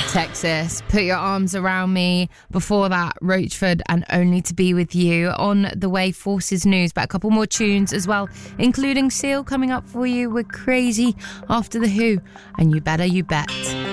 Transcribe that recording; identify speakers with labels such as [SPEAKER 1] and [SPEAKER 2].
[SPEAKER 1] Texas, Put Your Arms Around Me. Before that, Roachford and Only to Be With You. On the way, Forces News, but a couple more tunes as well, including Seal coming up for you with Crazy after The Who and You Better You Bet.